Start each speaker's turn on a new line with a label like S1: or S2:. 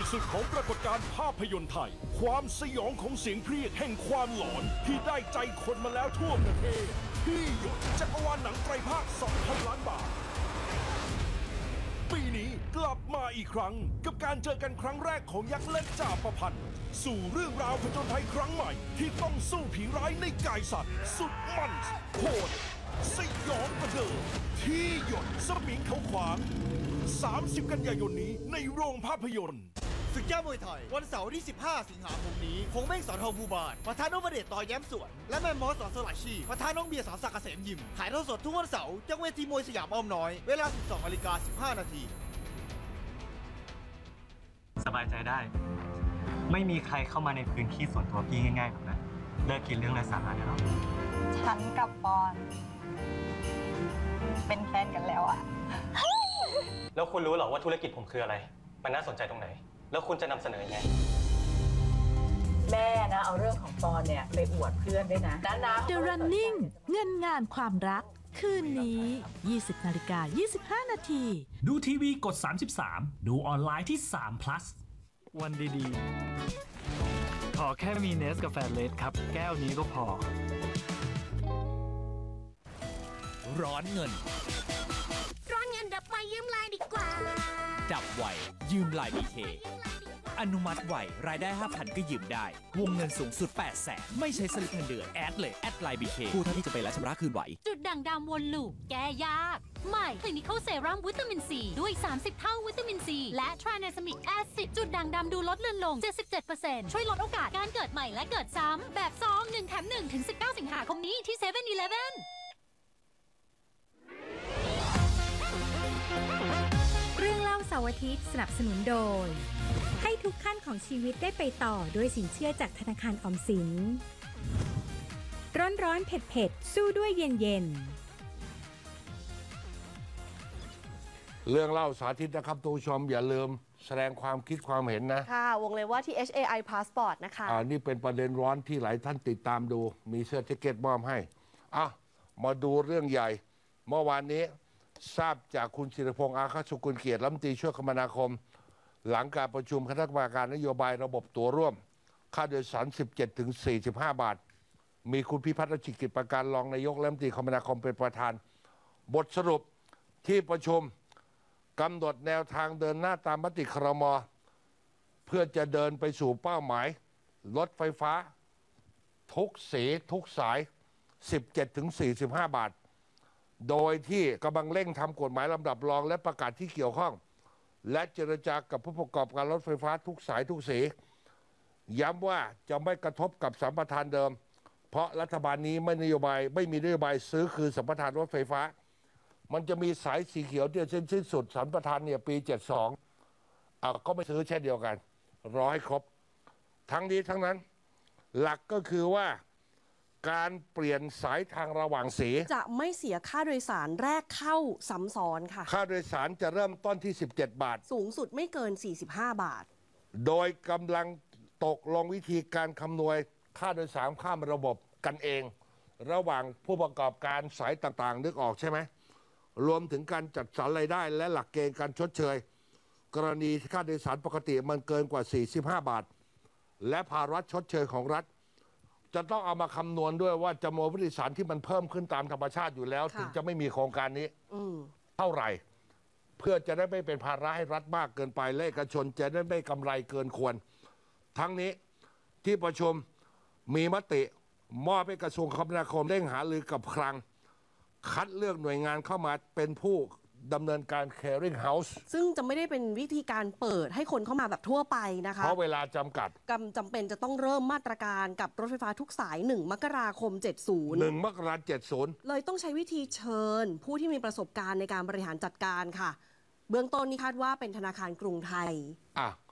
S1: สุดของปรากฏการณ์ภาพยนตร์ไทยความสยองของเสียงเพรียกแห่งความหลอนที่ได้ใจคนมาแล้วทั่วประเทศที่หยดจักรวาลหนังไตรภาค 2,000 ล้านบาทปีนี้กลับมาอีกครั้งกับการเจอกันครั้งแรกของยักษ์เล็กจ่าประพันธ์สู่เรื่องราวผจญภัยครั้งใหม่ที่ต้องสู้ผีร้ายในกายสัตว์สุดมันโหดสยองกระเดิมที่หยดสมิงเขาขวาง30 กันยายนนี้ในโรงภาพยนตร์
S2: ศึกย่ามวยไทยวันเสาร์ที่ 15 สิงหาคมนี้คงเม่งสอนทองภูบาลปะทะนพเดชต่อแย้มสวนและแม่มอสสอนสลายชีปะทะน้องเบียร์สอนศักดิ์เกษมยิมถ่ายทอดสดทุกวันเสาร์จากเวทีมวยสยามอ้อมน้อยเวลา 12:15 นาที
S3: สบายใจได้ไม่มีใครเข้ามาในพื้นที่ส่วนตัวพี่ง่ายๆหรอกนะเลิกคิดเรื่องไร้สาระได้แล้ว
S4: ฉันกับปอนเป็นแฟนกันแล้วอะ
S3: แล้วคุณรู้หรอว่าธุรกิจผมคืออะไรมันน่าสนใจตรงไหนแล้วคุณจะนำเสนอยังไง
S4: แม่นะเอาเรื่องของปอนเนี่ยไปอวดเพื่อนด้วยนะนะ
S5: The Running เงินงานความรักคืนนี้ 20:25 นาที
S6: ดูทีวีกด 33 ดูออนไลน์ที่3 plus
S7: วันดีๆ ขอแค่มีเนสกาแฟเลสครับ แก้วนี้ก็พอ
S8: ร้อนเงิน
S9: ดับไวยืมไลน์ดีกว่า
S8: ดับไวยืมไลน์ BK อนุมัติไวรายได้ 5,000 ก็ยืมได้ วงเงินสูงสุด 800,000 ไม่ใช้สลิปเงินเดือนแอดเลยแอดไลน์ BK ผู้เท่าที่จะไปและชำระคืนไหว
S9: จุดด่างดำวนลูปแก้ยากใหม่ Clinical Serum วิตามินซีด้วย30 เท่าวิตามินซีและทราเนซามิกแอซิดจุดด่างดำดูลดเลือนลง 77% ช่วยลดโอกาสการเกิดใหม่และเกิดซ้ำแบบซอง1 แถม 1 ถึง 19 สิงหาคมนี้ที่ 7-Eleven
S10: เรื่องเล่าเสาร์อาทิตย์สนับสนุนโดยให้ทุกขั้นของชีวิตได้ไปต่อด้วยสินเชื่อจากธนาคารออมสินร้อนๆเผ็ดๆสู้ด้วยเย็น
S11: เรื่องเล่าสาธิตนะครับทุกผู้ชมอย่าลืมแสดงความคิดความเห็นนะ
S12: ค่ะวงเล็บว่าที่ HAI Passport นะคะ
S11: นี่เป็นประเด็นร้อนที่หลายท่านติดตามดูมีเสื้อแจ็คเก็ตมอบให้มาดูเรื่องใหญ่เมื่อวานนี้ทราบจากคุณศิริพงษ์อาคาสุกุลเกียรติรัฐมนตรีช่วยคมนาคมหลังการประชุมคณะกรรมการนโยบายระบบตั๋วร่วมค่าโดยสาร 17-45 บาทมีคุณพิพัฒน์รัชกิจประการรองนายกรัฐมนตรีคมนาคมเป็นประธานบทสรุปที่ประชุมกำหนดแนวทางเดินหน้าตามมติครม.เพื่อจะเดินไปสู่เป้าหมายรถไฟฟ้าทุกสีทุกสาย 17-45 บาทโดยที่กำลังเร่งทำกฎหมายลำดับรองและประกาศที่เกี่ยวข้องและเจรจากับผู้ประกอบการรถไฟฟ้าทุกสายทุกสีย้ำว่าจะไม่กระทบกับสัมปทานเดิมเพราะรัฐบาลนี้ไม่มีนโยบายซื้อคืนสัมปทานรถไฟฟ้ามันจะมีสายสีเขียวที่จะสิ้นสุดสัมปทานเนี่ยปี 72ก็ไม่ซื้อเช่นเดียวกันรอให้ครบทั้งนี้ทั้งนั้นหลักก็คือว่าการเปลี่ยนสายทางระหว่างสี
S12: จะไม่เสียค่าโดยสารแรกเข้าซ้ำซ้อนค่ะ
S11: ค่าโดยสารจะเริ่มต้นที่17 บาท
S12: สูงสุดไม่เกิน45 บาท
S11: โดยกำลังตกลงวิธีการคำนวณค่าโดยสารข้ามระบบกันเองระหว่างผู้ประกอบการสายต่างๆนึกออกใช่ไหมรวมถึงการจัดสรรรายได้และหลักเกณฑ์การชดเชยกรณีค่าโดยสารปกติมันเกินกว่า45 บาทและภาระชดเชยของรัฐจะต้องเอามาคำนวณด้วยว่าจำนวนผู้โดยสารที่มันเพิ่มขึ้นตามธรรมชาติอยู่แล้วถึงจะไม่มีโครงการนี้เท่าไหร่เพื่อจะได้ไม่เป็นภาระให้รัฐมากเกินไปและเอกชนจะได้ไม่กำไรเกินควรทั้งนี้ที่ประชุมมีมติมอบให้กระทรวงคมนาคมเร่งหารือกับคลังคัดเลือกหน่วยงานเข้ามาเป็นผู้ดำเนินการ clearing house
S12: ซึ่งจะไม่ได้เป็นวิธีการเปิดให้คนเข้ามาแบบทั่วไปนะคะ
S11: เพราะเวลาจำกัด
S12: จำเป็นจะต้องเริ่มมาตรการกับรถไฟฟ้าทุกสาย1 มกราคม 70
S11: 1 มกราคม 70
S12: เลยต้องใช้วิธีเชิญผู้ที่มีประสบการณ์ในการบริหารจัดการค่ะเบื้องต้นนี้คาดว่าเป็นธนาคารกรุงไทย